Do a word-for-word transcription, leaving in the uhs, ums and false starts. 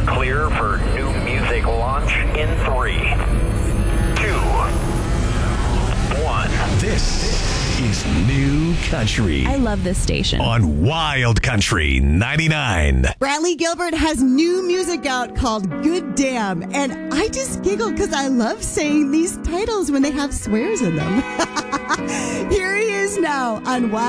are clear for new music launch in three, two, one. This is New Country I love this station. on Wild Country ninety-nine. Bradley Gilbert has new music out called Good Damn, and I just giggle because I love saying these titles when they have swears in them. Here he is now on Wild